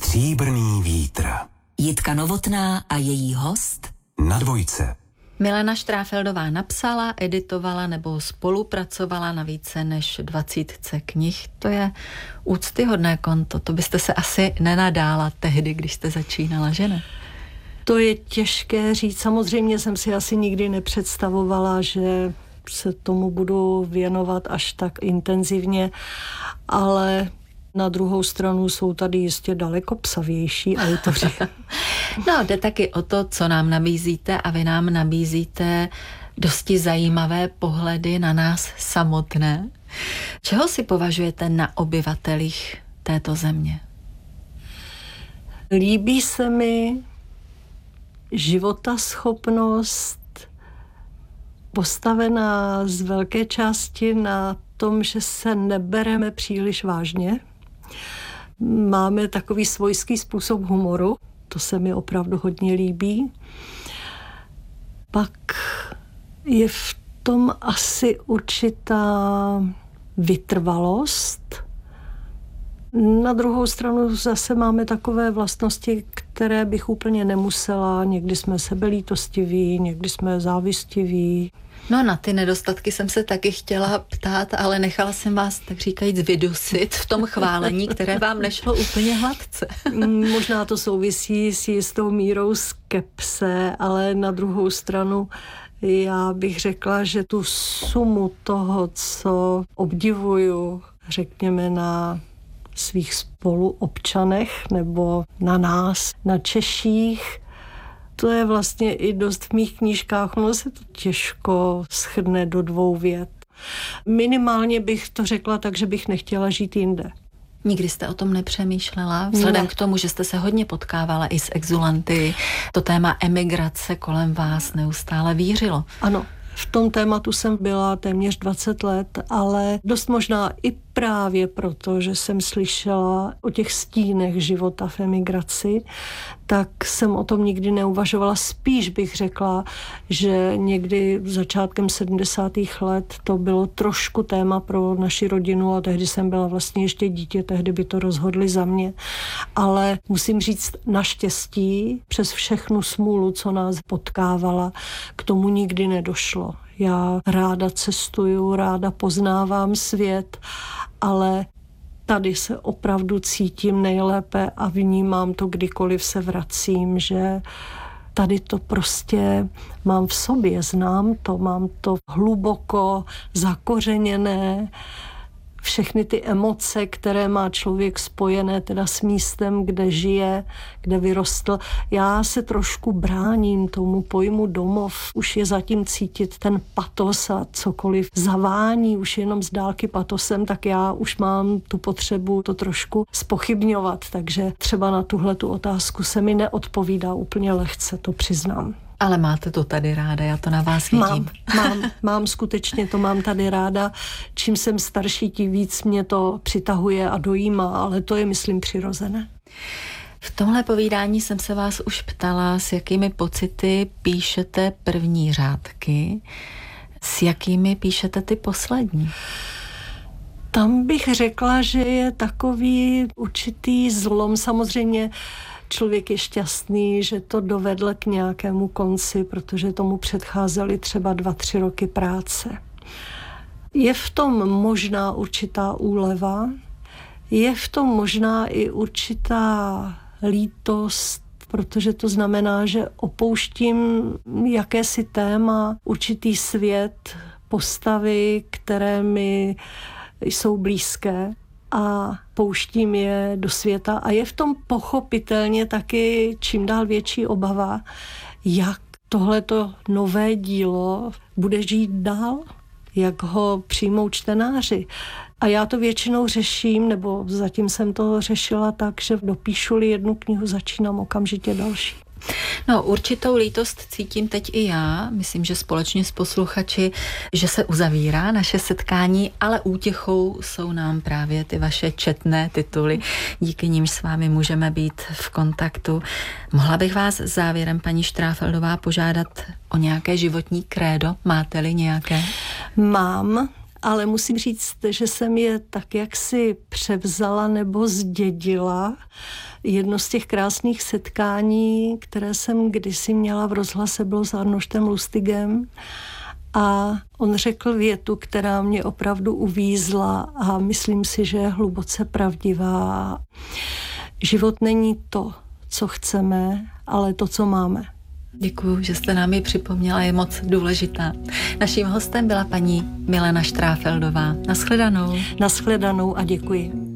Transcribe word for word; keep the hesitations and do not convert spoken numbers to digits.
Stříbrný vítr. Jitka Novotná a její host Na dvojce. Milena Štráfeldová napsala, editovala nebo spolupracovala na více než dvacítce knih. To je úctyhodné konto. To byste se asi nenadála tehdy, když jste začínala, že ne? To je těžké říct. Samozřejmě jsem si asi nikdy nepředstavovala, že se tomu budu věnovat až tak intenzivně, ale na druhou stranu jsou tady jistě daleko psavější autoři. No, jde taky o to, co nám nabízíte, a vy nám nabízíte dosti zajímavé pohledy na nás samotné. Čeho si považujete na obyvatelích této země? Líbí se mi životaschopnost postavená z velké části na tom, že se nebereme příliš vážně. Máme takový svojský způsob humoru, to se mi opravdu hodně líbí. Pak je v tom asi určitá vytrvalost. Na druhou stranu zase máme takové vlastnosti, které bych úplně nemusela. Někdy jsme sebelítostiví, někdy jsme závistiví. No, na ty nedostatky jsem se taky chtěla ptát, ale nechala jsem vás, tak říkajíc, vydusit v tom chválení, které vám nešlo úplně hladce. Možná to souvisí s jistou mírou skepse, ale na druhou stranu já bych řekla, že tu sumu toho, co obdivuju, řekněme, na svých spoluobčanech nebo na nás, na Češích, to je vlastně i dost v mých knížkách, ono se to těžko shrne do dvou vět. Minimálně bych to řekla tak, že bych nechtěla žít jinde. Nikdy jste o tom nepřemýšlela? Vzhledem ne. k tomu, že jste se hodně potkávala i s exulanty, to téma emigrace kolem vás neustále vířilo. Ano. V tom tématu jsem byla téměř dvacet let, ale dost možná i právě proto, že jsem slyšela o těch stínech života v emigraci, tak jsem o tom nikdy neuvažovala. Spíš bych řekla, že někdy začátkem sedmdesátých let to bylo trošku téma pro naši rodinu a tehdy jsem byla vlastně ještě dítě, tehdy by to rozhodli za mě. Ale musím říct, naštěstí přes všechnu smůlu, co nás potkávala, k tomu nikdy nedošlo. Já ráda cestuju, ráda poznávám svět, ale tady se opravdu cítím nejlépe a vnímám to, kdykoliv se vracím, že tady to prostě mám v sobě, znám to, mám to hluboko zakořeněné, všechny ty emoce, které má člověk spojené teda s místem, kde žije, kde vyrostl. Já se trošku bráním tomu pojmu domov. Už je zatím cítit ten patos a cokoliv zavání už jenom z dálky patosem, tak já už mám tu potřebu to trošku zpochybňovat. Takže třeba na tuhletu otázku se mi neodpovídá úplně lehce, to přiznám. Ale máte to tady ráda, já to na vás vidím. Mám, mám, mám skutečně to mám tady ráda. Čím jsem starší, tím víc mě to přitahuje a dojímá, ale to je, myslím, přirozené. V tomhle povídání jsem se vás už ptala, s jakými pocity píšete první řádky, s jakými píšete ty poslední. Tam bych řekla, že je takový určitý zlom. Samozřejmě člověk je šťastný, že to dovedl k nějakému konci, protože tomu předcházely třeba dva, tři roky práce. Je v tom možná určitá úleva, je v tom možná i určitá lítost, protože to znamená, že opouštím jakési téma, určitý svět, postavy, které mi jsou blízké, a pouštím je do světa a je v tom pochopitelně taky čím dál větší obava, jak tohleto nové dílo bude žít dál, jak ho přijmou čtenáři. A já to většinou řeším, nebo zatím jsem to řešila tak, že dopíšu-li jednu knihu, začínám okamžitě další. No, určitou lítost cítím teď i já. Myslím, že společně s posluchači, že se uzavírá naše setkání, ale útěchou jsou nám právě ty vaše četné tituly, díky nimž s vámi můžeme být v kontaktu. Mohla bych vás závěrem, paní Štráfeldová, požádat o nějaké životní krédo? Máte-li nějaké? Mám ale musím říct, že jsem je tak jaksi převzala nebo zdědila. Jedno z těch krásných setkání, které jsem kdysi měla v rozhlase, bylo s Arnoštem Lustigem a on řekl větu, která mě opravdu uvízla a myslím si, že je hluboce pravdivá. Život není to, co chceme, ale to, co máme. Děkuju, že jste nám ji připomněla, je moc důležitá. Naším hostem byla paní Milena Štráfeldová. Naschledanou. Naschledanou a děkuji.